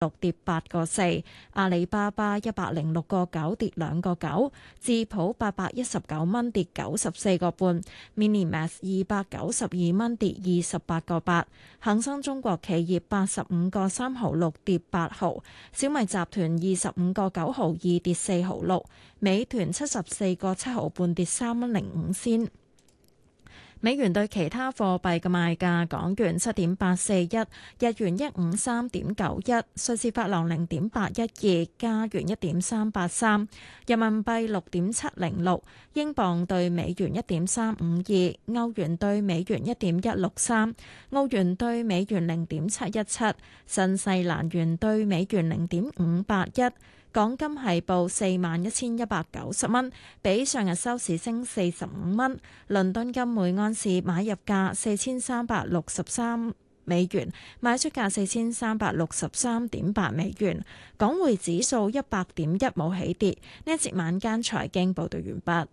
六跌8個4，阿里巴巴106.9跌2個9，智普819蚊跌94個半，Minimax 292蚊跌28個8，恒生中國企業85.3毫6跌8毫，小米集團25.9毫2跌4毫6，美團74.7毫半跌3蚊05仙。美元對其他貨幣嘅賣價：港元7.841，日元153.91，瑞士法郎0.812，加元1.383，人民幣6.706，英鎊對美元1.352，歐元對美元1.163，澳元對美元0.717，新西蘭元對美元0.581。港金係報41,190蚊，比上日收市升45蚊。倫敦金每安士買入價4363美元，賣出價4363.8美元。港匯指數100.1冇起跌。呢一節晚間財經報道完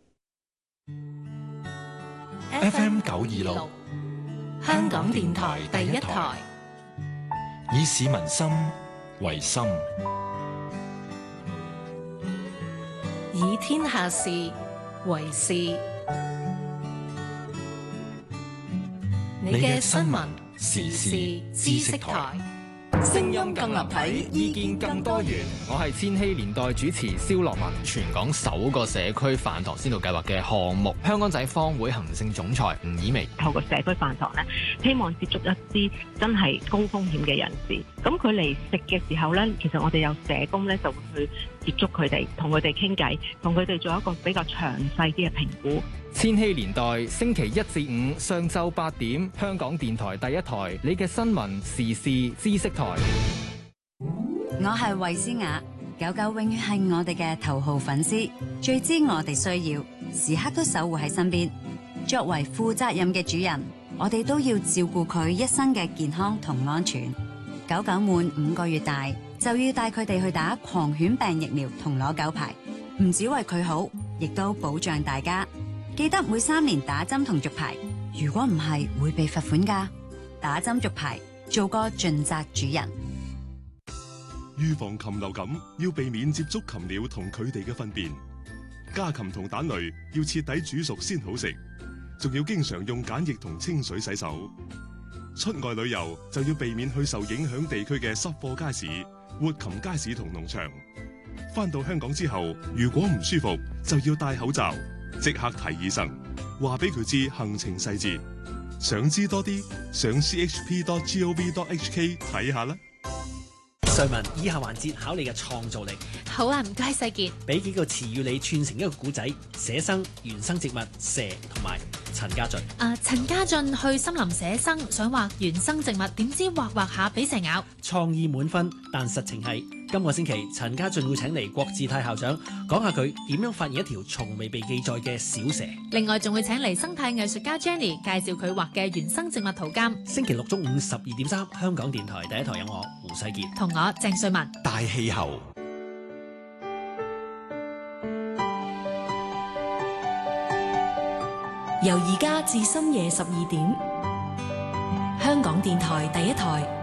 畢。FM 926，香港電台第一台，以市民心為心， 以天下事為事。你嘅新聞時事知識台， 聲音更立體，意見更多元。我係千禧年代主持蕭樂文。全港首個社區飯堂先導計劃嘅項目，香港仔坊會行政總裁吳以薇透過社區飯堂呢，希望接觸一啲真係高風險嘅人士。咁佢嚟食嘅時候呢，其實我哋有社工呢就會去接觸佢哋，同佢哋傾偈，同佢哋做一個比較詳細啲嘅評估。 千禧年代星期1至5上晝8點，香港電台第一台，你嘅新聞時事知識台。 我係衛詩雅，狗狗永遠係我哋嘅頭號粉絲，最知我哋需要，時刻都守護喺身邊。作為負責任嘅主人，我哋都要照顧佢一生嘅健康同安全。狗狗滿5個月大，就要帶佢哋去打狂犬病疫苗同攞狗牌，唔止為佢好，亦都保障大家。記得每3年打針同續牌，如果唔係會被罰款㗎。打針續牌，做個盡責主人。 預防禽流感要避免接觸禽鳥同佢哋嘅糞便，家禽同蛋類要徹底煮熟先好食，仲要經常用鹼液同清水洗手。出外旅遊就要避免去受影響地區嘅濕貨街市、活禽街市同農場。返到香港之後，如果唔舒服就要戴口罩。即刻睇醫生，話俾佢知行程細節。想知多啲，上 chp.gov.hk 睇下啦。 瑞文，以下環節考你嘅創造力。 好啊，唔該世杰。 俾幾個詞語你串成一個古仔：寫生、原生植物、蛇同埋陳家俊。 陳家俊去森林寫生，想畫原生植物，點知畫畫下俾蛇咬。 創意滿分，但實情係今個星期陳家俊會請嚟郭志泰校長講下佢點樣發現一條從未被記載嘅小蛇。 另外仲會請嚟生態藝術家 Jenny 介紹佢畫嘅原生植物圖鑑。 星期六中午12.3，香港電台第一台有我胡世傑同我鄭瑞文。 大氣候。 由而家至深夜12點，香港電台第一台。